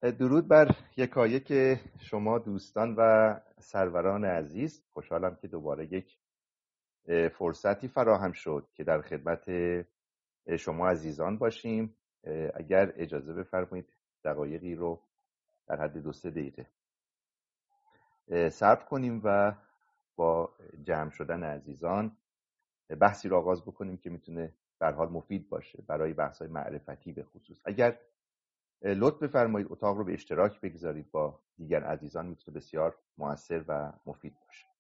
درود بر یکایک شما دوستان و سروران عزیز. خوشحالم که دوباره یک فرصتی فراهم شد که در خدمت شما عزیزان باشیم. اگر اجازه بفرمایید دقایقی رو در حد 2-3 دقیقه صرف کنیم و با جمع شدن عزیزان بحثی رو آغاز بکنیم که میتونه به هر حال مفید باشه برای بحث‌های معرفتی به خصوص. اگر لطف بفرمایید اتاق رو به اشتراک بگذارید با دیگر عزیزان، میتونه بسیار مؤثر و مفید باشه.